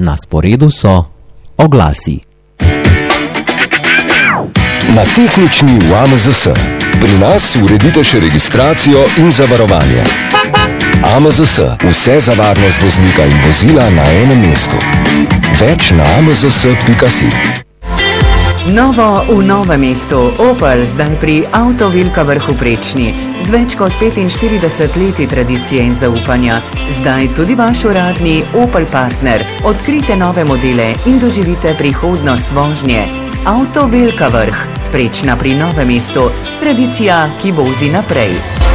Na sporedu so oglasi. Na tehnični v AMZS. Pri nas uredite še registracijo in zavarovanje. AMZS. Vse za varnost voznika in vozila na enem mestu. Več na amzs.si. Novo v Novem mestu. Opel zdaj pri Avto Vilka Vrh v Prečni. Z več kot 45 leti tradicije in zaupanja. Zdaj tudi vaš uradni Opel partner. Odkrite nove modele in doživite prihodnost vožnje. Avto Vilka Vrh. Prečna pri Novem mestu. Tradicija, ki vozi naprej.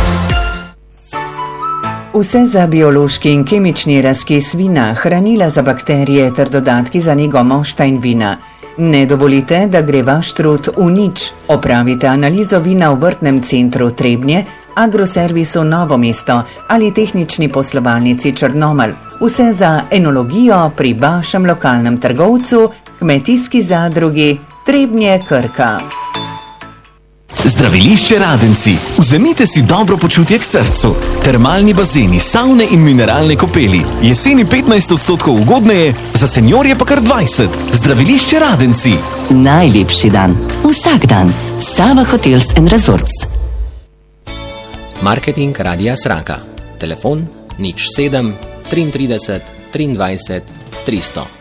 Vse za biološki in kemični razkis vina, hranila za bakterije ter dodatki za nego mošta in vina. Ne dovolite, da gre vaš trud v nič. Opravite analizo vina v Vrtnem centru Trebnje, Agroservisu Novo mesto ali tehnični poslovalnici Črnomelj. Vse za enologijo pri vašem lokalnem trgovcu, kmetijski zadrugi Trebnje Krka. Zdravilišče Radenci. Vzemite si dobro počutje k srcu. Termalni bazeni, savne in mineralne kopeli. Jeseni 15% ugodneje, za seniorje pa kar 20%. Zdravilišče Radenci. Najlepši dan. Vsak dan. Sava Hotels & Resorts. Marketing Radia Sraka. Telefon 07 33 23 300.